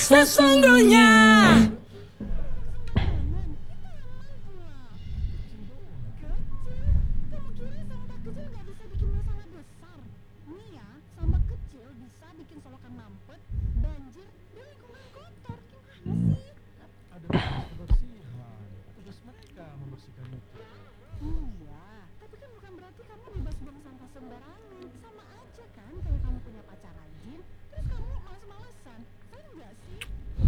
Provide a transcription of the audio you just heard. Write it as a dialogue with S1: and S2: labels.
S1: sesungguhnya.
S2: Iya, tapi kan bukan berarti kamu bebas buang sampah sembarangan. Sama aja kan kayak kamu punya pacar rajin, terus kamu males-malesan. Fair nggak sih?